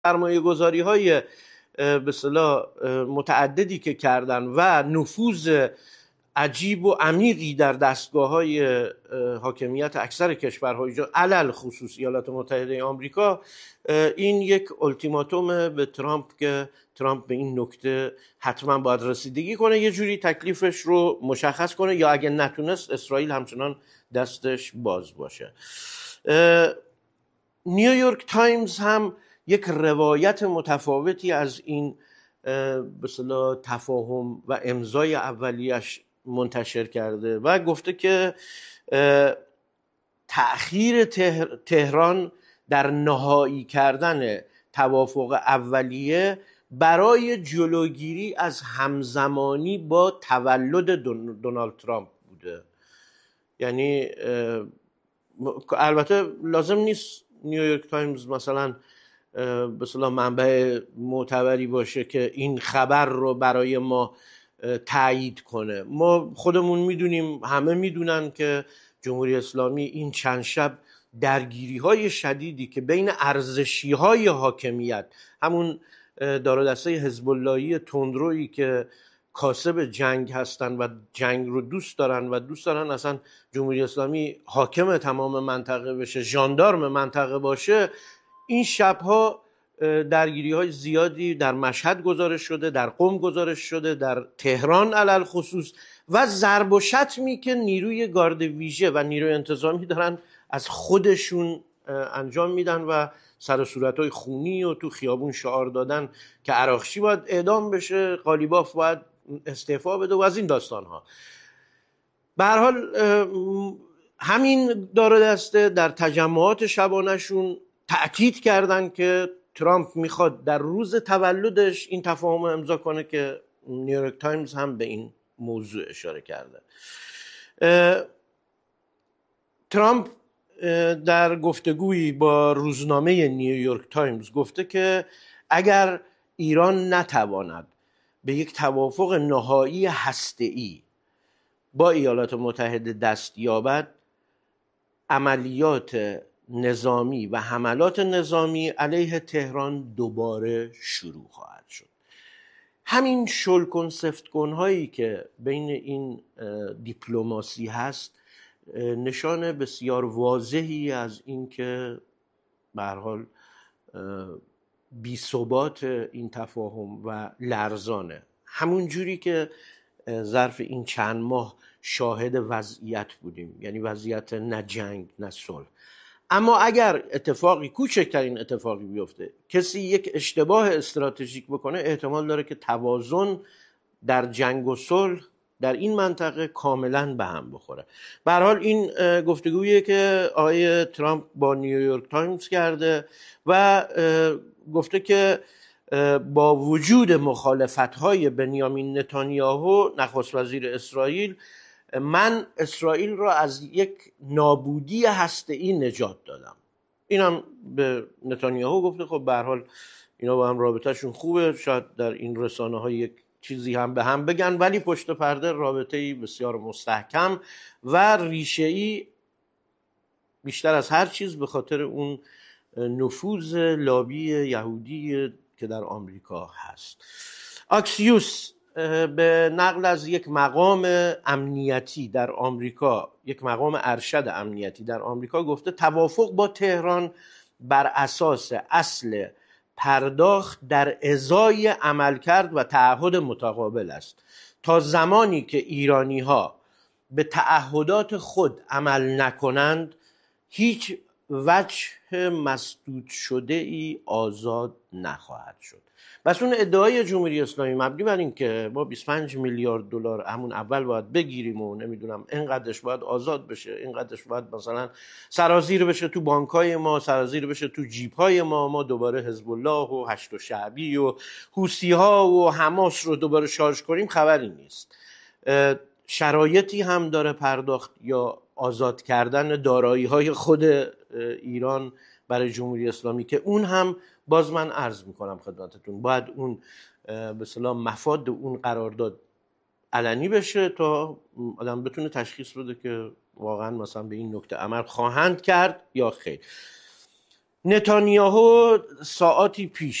سرمایه‌گذاری‌های به اصطلاح متعددی که کردن و نفوذ عجیب و عمیقی در دستگاه‌های حاکمیت اکثر کشورهای علل خصوص ایالات متحده آمریکا، این یک التیماتوم به ترامپ که ترامپ به این نکته حتما باید رسیدگی کنه، یه جوری تکلیفش رو مشخص کنه، یا اگه نتونست اسرائیل همچنان دستش باز باشه. نیویورک تایمز هم یک روایت متفاوتی از این به اصطلاح تفاهم و امضای اولیش منتشر کرده و گفته که تأخیر تهران در نهایی کردن توافق اولیه برای جلوگیری از همزمانی با تولد دونالد ترامپ بوده. یعنی البته لازم نیست نیویورک تایمز مثلا به اصطلاح منبع معتبری باشه که این خبر رو برای ما تایید کنه. ما خودمون میدونیم، همه میدونن که جمهوری اسلامی این چند شب درگیری‌های شدیدی که بین ارزشی‌های حاکمیت، همون دار و دسته حزب اللهی تندرویی که کاسب جنگ هستن و جنگ رو دوست دارن و دوست دارن اصلا جمهوری اسلامی حاکم تمام منطقه بشه، ژاندارم منطقه باشه، این شبها درگیری‌های زیادی در مشهد گزارش شده، در قم گزارش شده، در تهران علل خصوص، و ضرب و شتمی که نیروی گارد ویژه و نیروی انتظامی دارن از خودشون انجام میدن و سر و صورت‌های خونی و تو خیابون شعار دادن که عراقچی باید اعدام بشه، قالیباف باید استعفا بده و از این داستان‌ها. به هر حال همین دار و دسته در تجمعات شبانه‌شون تأکید کردن که ترامپ میخواد در روز تولدش این تفاهم امضا کنه که نیویورک تایمز هم به این موضوع اشاره کرده. ترامپ در گفتگویی با روزنامه نیویورک تایمز گفته که اگر ایران نتواند به یک توافق نهایی هسته‌ای با ایالات متحده دست یابد، عملیات نظامی و حملات نظامی علیه تهران دوباره شروع خواهد شد. همین شلکن سفتگون هایی که بین این دیپلماسی هست نشان بسیار واضحی از این که به هر حال بی‌ثبات این تفاهم و لرزانه، همون جوری که ظرف این چند ماه شاهد وضعیت بودیم، یعنی وضعیت نه جنگ نه صلح. اما اگر اتفاقی، کوچکترین اتفاقی بیفته، کسی یک اشتباه استراتژیک بکنه، احتمال داره که توازن در جنگ و صلح در این منطقه کاملا به هم بخوره. به هر حال این گفتگویی که آقای ترامپ با نیویورک تایمز کرده و گفته که با وجود مخالفت‌های بنیامین نتانیاهو نخست وزیر اسرائیل، من اسرائیل را از یک نابودی هسته‌ای نجات دادم. اینم به نتانیاهو گفته. خب به هر حال اینا با هم رابطه‌شون خوبه، شاید در این رسانه‌ها یک چیزی هم به هم بگن، ولی پشت پرده رابطه‌ای بسیار مستحکم و ریشه‌ای بیشتر از هر چیز به خاطر اون نفوذ لابی یهودی که در آمریکا هست. آکسیوس به نقل از یک مقام امنیتی در آمریکا، یک مقام ارشد امنیتی در آمریکا گفته توافق با تهران بر اساس اصل پرداخت در ازای عملکرد و تعهد متقابل است. تا زمانی که ایرانی ها به تعهدات خود عمل نکنند، هیچ وجه مسدود شده ای آزاد نخواهد شد. بس اون ادعای جمهوری اسلامی مبنی بر این که ما 25 میلیارد دلار همون اول باید بگیریم و نمیدونم اینقدرش باید آزاد بشه، اینقدرش باید مثلا سرازیر بشه تو بانکای ما، سرازیر بشه تو جیب‌های ما دوباره حزب الله و هشت شعبی و حوثی ها و حماس رو دوباره شارژ کنیم، خبری نیست. شرایطی هم داره پرداخت یا آزاد کردن دارایی‌های خود ایران برای جمهوری اسلامی که اون هم باز من عرض میکنم خدمتتون باید اون به اصطلاح مفاد اون قرارداد علنی بشه تا آدم بتونه تشخیص بده که واقعا مثلا به این نکته عمل خواهند کرد یا خیر. نتانیاهو ساعاتی پیش